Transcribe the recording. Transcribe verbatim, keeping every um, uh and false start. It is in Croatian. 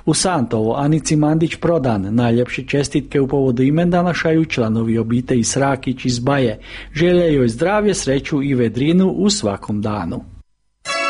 U Santovo Anici Mandić Prodan najljepše čestitke u povodu imendana šaju članovi obitelji Srakić iz Baje. Želje joj zdravlje, sreću i vedrinu u svakom danu.